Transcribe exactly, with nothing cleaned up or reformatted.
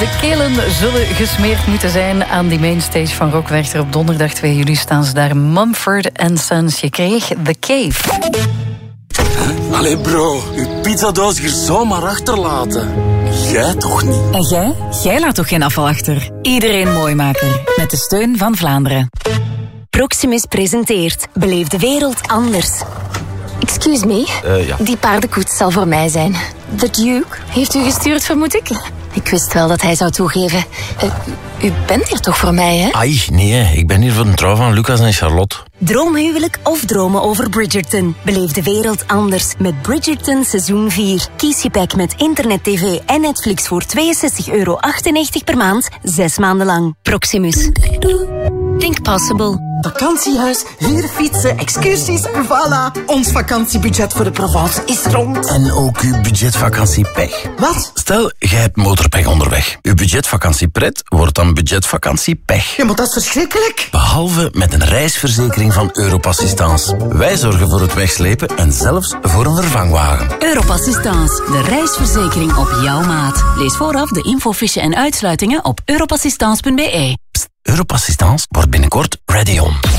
De kelen zullen gesmeerd moeten zijn aan die mainstage van Rockwerchter. Op donderdag twee juli staan ze daar. Mumford and Sons. Je kreeg The Cave. Huh? Allee bro, uw pizzadoos hier zomaar achterlaten. Jij toch niet? En jij? Jij laat toch geen afval achter? Iedereen Mooimaker. Met de steun van Vlaanderen. Proximus presenteert Beleef de wereld anders. Excuse me, uh, ja. Die paardenkoets zal voor mij zijn. The Duke heeft u gestuurd, vermoed ik? Ik wist wel dat hij zou toegeven. Uh, u bent hier toch voor mij, hè? Ai, nee, ik ben hier voor de trouw van Lucas en Charlotte. Droomhuwelijk of dromen over Bridgerton? Beleef de wereld anders met Bridgerton seizoen vier. Kies je pack met internet, tv en Netflix voor tweeënzestig euro achtennegentig per maand, zes maanden lang. Proximus. Think possible. Vakantiehuis, vier fietsen, excursies, voilà. Ons vakantiebudget voor de Provence is rond. En ook uw budgetvakantiepech. Wat? Stel, jij hebt motorpech onderweg. Uw budgetvakantiepret wordt dan budgetvakantiepech. Ja, maar dat is verschrikkelijk. Behalve met een reisverzekering van Europassistance. Wij zorgen voor het wegslepen en zelfs voor een vervangwagen. Europassistance, de reisverzekering op jouw maat. Lees vooraf de infofiche en uitsluitingen op europassistance punt be. Pst, Europassistance wordt binnenkort ready on.